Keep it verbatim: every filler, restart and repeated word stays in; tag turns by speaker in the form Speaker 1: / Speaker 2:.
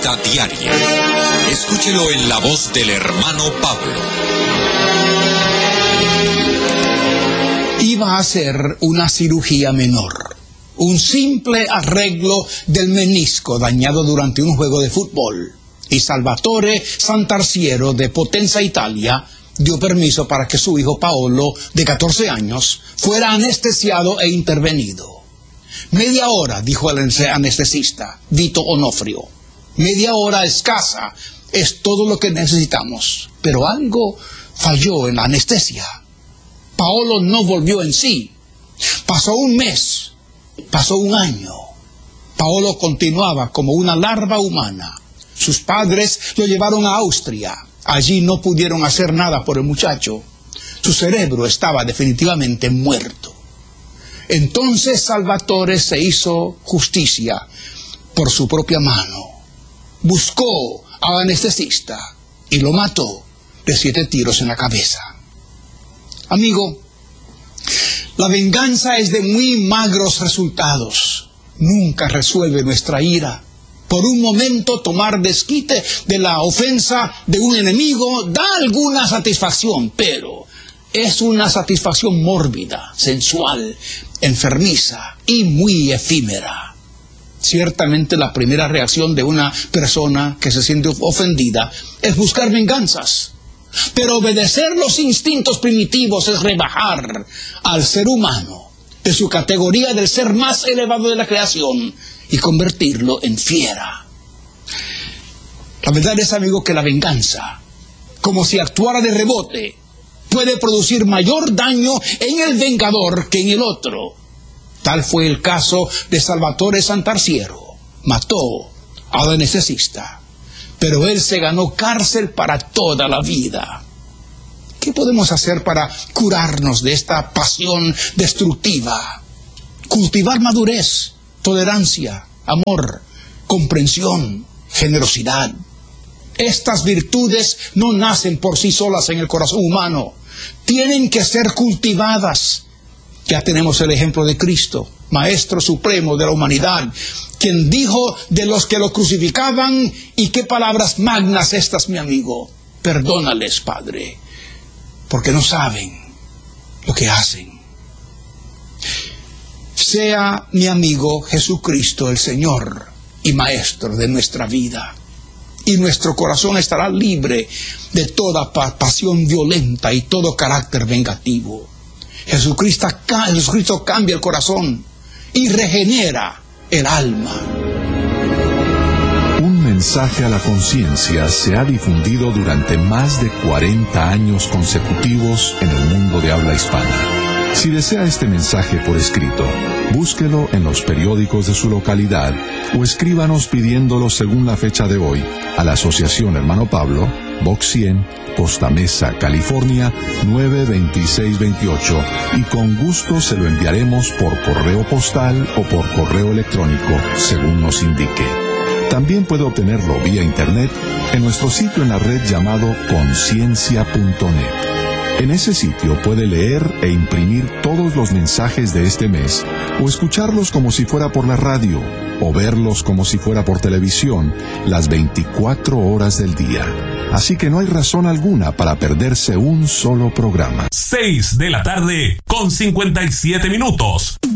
Speaker 1: Vida Diaria. Escúchelo en la voz del hermano Pablo.
Speaker 2: Iba a hacer una cirugía menor, un simple arreglo del menisco dañado durante un juego de fútbol, y Salvatore Santarciero de Potenza, Italia, dio permiso para que su hijo Paolo, de catorce años, fuera anestesiado e intervenido. Media hora, dijo el anestesista, Vito Onofrio. Media hora escasa es todo lo que necesitamos, pero algo falló en la anestesia. Paolo no volvió en sí. Pasó un mes, pasó un año. Paolo continuaba como una larva humana. Sus padres lo llevaron a Austria. Allí no pudieron hacer nada por el muchacho. Su cerebro estaba definitivamente muerto. Entonces Salvatore se hizo justicia por su propia mano. Buscó al anestesista y lo mató de siete tiros en la cabeza. Amigo, la venganza es de muy magros resultados. Nunca resuelve nuestra ira. Por un momento tomar desquite de la ofensa de un enemigo da alguna satisfacción, pero es una satisfacción mórbida, sensual, enfermiza y muy efímera. Ciertamente la primera reacción de una persona que se siente ofendida es buscar venganzas. Pero obedecer los instintos primitivos es rebajar al ser humano de su categoría del ser más elevado de la creación y convertirlo en fiera. La verdad es, amigo, que la venganza, como si actuara de rebote, puede producir mayor daño en el vengador que en el otro. Tal fue el caso de Salvatore Santarciero. Mató al anestesista, pero él se ganó cárcel para toda la vida. ¿Qué podemos hacer para curarnos de esta pasión destructiva? Cultivar madurez, tolerancia, amor, comprensión, generosidad. Estas virtudes no nacen por sí solas en el corazón humano. Tienen que ser cultivadas. Ya tenemos el ejemplo de Cristo, Maestro Supremo de la humanidad, quien dijo de los que lo crucificaban, y qué palabras magnas estas, mi amigo: perdónales, Padre, porque no saben lo que hacen. Sea, mi amigo, Jesucristo el Señor y Maestro de nuestra vida, y nuestro corazón estará libre de toda pasión violenta y todo carácter vengativo. Jesucristo, Jesucristo cambia el corazón y regenera el alma.
Speaker 3: Un mensaje a la conciencia se ha difundido durante más de cuarenta años consecutivos en el mundo de habla hispana. Si desea este mensaje por escrito, búsquelo en los periódicos de su localidad o escríbanos pidiéndolo según la fecha de hoy a la Asociación Hermano Pablo, Box cien, Costa Mesa, California, nueve dos seis dos ocho, y con gusto se lo enviaremos por correo postal o por correo electrónico, según nos indique. También puede obtenerlo vía internet en nuestro sitio en la red llamado conciencia punto net. En ese sitio puede leer e imprimir todos los mensajes de este mes, o escucharlos como si fuera por la radio, o verlos como si fuera por televisión, las veinticuatro horas del día. Así que no hay razón alguna para perderse un solo programa.
Speaker 4: seis de la tarde con cincuenta y siete minutos.